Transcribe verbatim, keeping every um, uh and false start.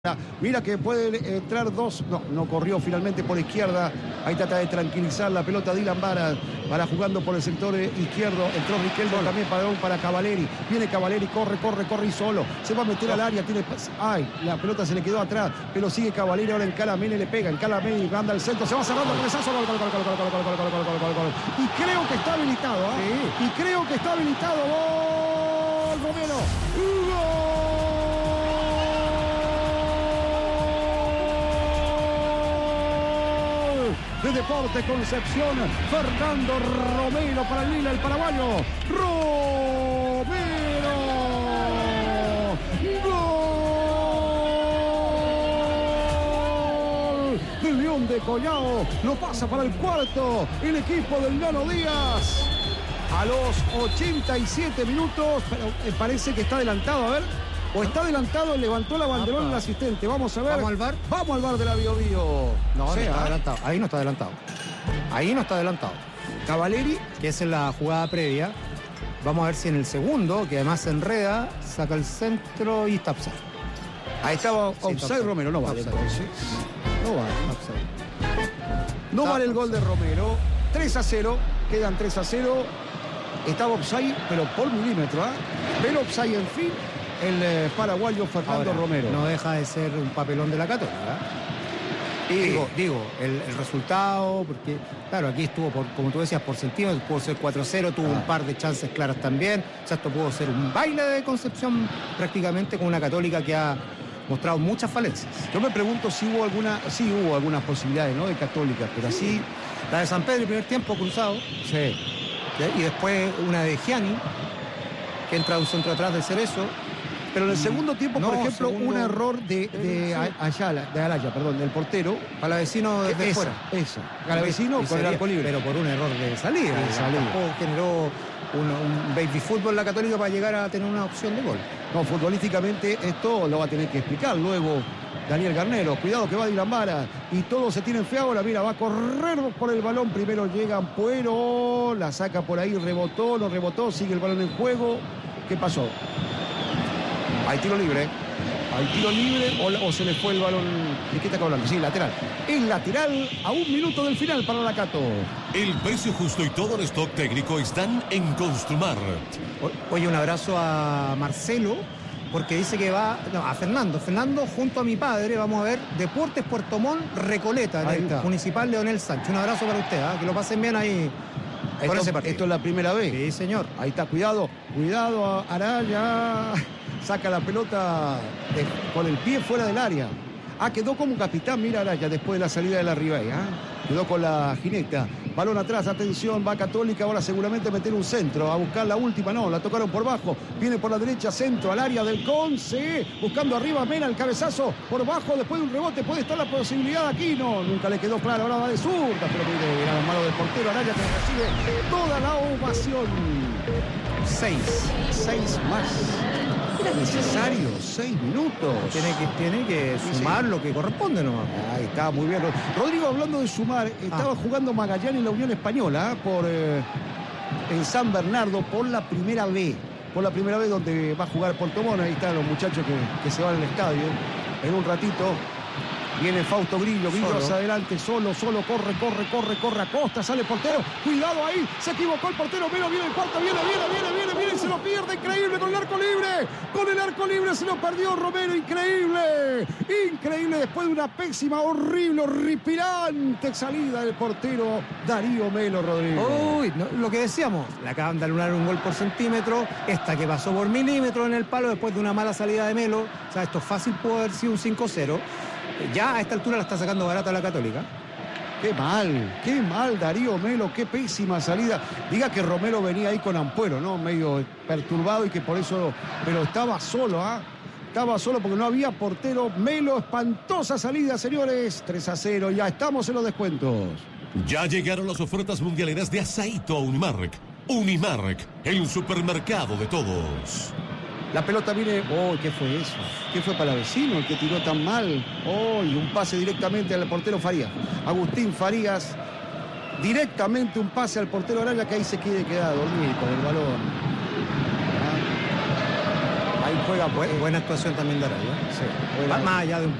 Mira que puede entrar dos. No, no corrió finalmente por izquierda. Ahí trata de tranquilizar la pelota Dylan Varas. Para jugando por el sector izquierdo. Entró Riquelme también para, para Cavalieri. Viene Cavalieri, corre, corre, corre y solo. Se va a meter al área. Tiene... Ay, la pelota se le quedó atrás. Pero sigue Cavalieri. Ahora en Calamene le pega. En Calamene anda al centro. Se va cerrando. Cabezazo. Gol, gol, gol, gol, gol, gol, gol, gol, gol, gol, gol. Y creo que está habilitado. ¿eh? Sí. Y creo que está habilitado. Gol, Romero. ¡Gol! De Deportes Concepción, Fernando Romero para el Lila, el paraguayo. Romero. Gol del León de Collao. Lo pasa para el cuarto el equipo del Nano Díaz. A los ochenta y siete minutos, pero eh, parece que está adelantado, a ver. O está adelantado, levantó la banderona el asistente. Vamos a ver. ¿Vamos al bar? Vamos al bar de la Bio Bio. No, o sea, no está adelantado. Ahí no está adelantado. Ahí no está adelantado. Cavalieri, que es en la jugada previa. Vamos a ver si en el segundo, que además se enreda, saca el centro y está offside. Ahí estaba offside, sí, Romero. No vale offside. entonces. No vale. Offside. No Está vale el gol de Romero. tres a cero. Quedan tres a cero. Estaba offside, pero por milímetro. ¿eh? Pero offside en fin. El eh, paraguayo Fernando Ahora, Romero. No deja de ser un papelón de la Católica. Y digo, digo el, el resultado, porque claro, aquí estuvo, por, como tú decías, por centímetros, pudo ser cuatro cero, tuvo ah. un par de chances claras también. O sea, esto pudo ser un baile de Concepción prácticamente con una Católica que ha mostrado muchas falencias. Yo me pregunto si hubo alguna, sí hubo algunas posibilidades, ¿no? De Católica, pero sí. así. La de San Pedro, el primer tiempo cruzado. Sí. Y después una de Gianni, que entra un centro atrás de Cerezo. Pero en el segundo tiempo, no, por ejemplo, segundo... un error de, de sí. Ayala, de Alaya, perdón, del portero. Palavecino desde esa, fuera. Esa. Palavecino con el arco libre. Pero por un error de salida. De salida. Tampoco generó un, un baby fútbol la Católica para llegar a tener una opción de gol. No, futbolísticamente esto lo va a tener que explicar luego Daniel Garnero. Cuidado que va Dylan Varas y todos se tienen fe ahora. Mira, va a correr por el balón. Primero llega Ampuero, la saca por ahí, rebotó, no rebotó, sigue el balón en juego. ¿Qué pasó? Hay tiro libre. Hay tiro libre o, o se le fue el balón. ¿De qué está hablando? Sí, lateral. Es lateral a un minuto del final para la Cato. El precio justo y todo el stock técnico están en Construmar. Oye, un abrazo a Marcelo, porque dice que va, no, a Fernando. Fernando, junto a mi padre, vamos a ver Deportes Puerto Montt, Recoleta, en el Municipal Leonel Sánchez. Un abrazo para usted, ¿eh? Que lo pasen bien ahí. Esto, ese esto es la primera vez. Sí, señor. Ahí está, cuidado, cuidado, Araya. Saca la pelota de, con el pie fuera del área. Ah, quedó como capitán, mira Araya, después de la salida de la Ribey. ¿eh? Quedó con la jineta. Balón atrás, atención, va Católica. Ahora seguramente meter un centro. A buscar la última, no, la tocaron por bajo. Viene por la derecha, centro al área del Conce. Buscando arriba, Mena, el cabezazo. Por bajo, después de un rebote, puede estar la posibilidad aquí. No, nunca le quedó claro. Ahora va de zurda, pero mire, era la mano del portero Araya que recibe toda la ovación. Seis, seis más. Era necesario, seis minutos. Tiene que, tiene que sumar sí. lo que corresponde nomás. Ahí está, muy bien. Rodrigo, hablando de sumar, estaba ah. jugando Magallanes en la Unión Española por eh, en San Bernardo por la primera vez. Por la primera vez donde va a jugar Puerto Montt. Ahí están los muchachos que, que se van al estadio. En un ratito viene Fausto Grillo, Grillo hacia adelante, solo, solo, corre, corre, corre, corre, Acosta, sale el portero, cuidado ahí, se equivocó el portero, Melo, viene el cuarto, viene, viene, viene, viene, viene, y se lo pierde, increíble, con el arco libre, con el arco libre se lo perdió Romero, increíble, increíble, después de una pésima, horrible, horripilante salida del portero Darío Melo Rodríguez. Uy, no, lo que decíamos, le acaban de anular un gol por centímetro, esta que pasó por milímetro en el palo después de una mala salida de Melo, o sea, esto fácil pudo haber sido un cinco cero. Ya a esta altura la está sacando barata la Católica. Qué mal, qué mal Darío Melo, qué pésima salida. Diga que Romero venía ahí con Ampuero, ¿no? Medio perturbado y que por eso... Pero estaba solo, ¿ah? ¿eh? Estaba solo porque no había portero. Melo, espantosa salida, señores. tres a cero, ya estamos en los descuentos. Ya llegaron las ofertas mundialeras de Asaíto a Unimark. Unimark, el supermercado de todos. La pelota viene... ¡Oh, qué fue eso! ¿Qué fue Palavecino el que tiró tan mal? ¡Oh! Y un pase directamente al portero Farías. Agustín Farías. Directamente un pase al portero Araya que ahí se quede quedado, dormir con el balón. ¿Ah? Ahí juega Bu- eh, buena actuación también de Araya. sí, buena- Más allá de un